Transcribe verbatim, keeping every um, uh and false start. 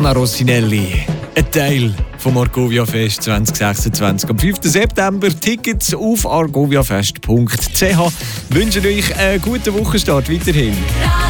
Anna Rossinelli, ein Teil vom Argovia Fest zwanzig sechsundzwanzig. Am fünften September Tickets auf argoviafest punkt c h. Wünschen euch einen guten Wochenstart weiterhin.